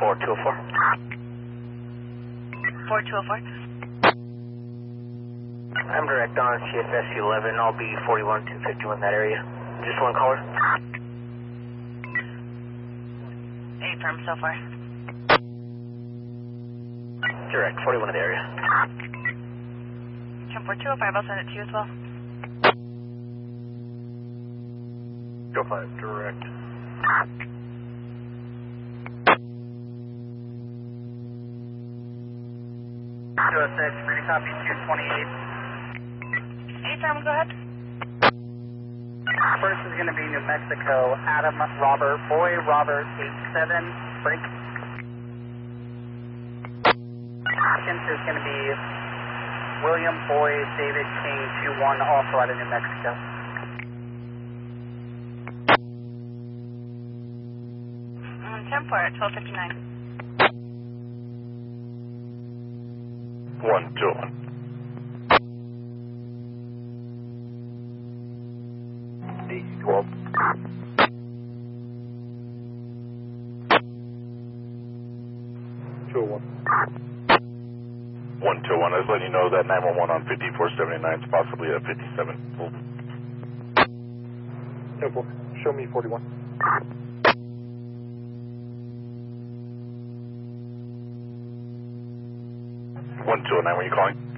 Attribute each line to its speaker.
Speaker 1: 4204.
Speaker 2: 4204.
Speaker 1: I'm direct on CFS 11. I'll be 41 251 that area. Just one caller.
Speaker 2: Affirm so far.
Speaker 1: Direct 41 in the area.
Speaker 2: 10205, I'll send it to you as well.
Speaker 1: Go 5, direct.
Speaker 3: QSX, ready copy 228.
Speaker 2: Affirm, go ahead.
Speaker 3: First is going to be New Mexico, Adam Robert, Boy Robert 87, break. Second is going to be William Boy David King 21, also out of New Mexico.
Speaker 2: Ten for it, 1259.
Speaker 4: 121. D12. 201. 121. I was letting you know that 911 on 5479 is possibly a 57. No, show me 41. 1209, were you calling?